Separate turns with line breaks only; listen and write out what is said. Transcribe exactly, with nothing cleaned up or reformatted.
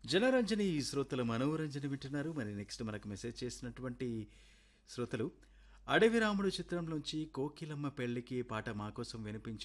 జనరంజని ఈ శ్రోతల మనోరంజన వింటున్నారు. మరి నెక్స్ట్ మనకు మెసేజ్ చేసినటువంటి శ్రోతలు అడవి రాముడు చిత్రంలోంచి కోకిలమ్మ పెళ్లికి పాట మా కోసం వినిపించారు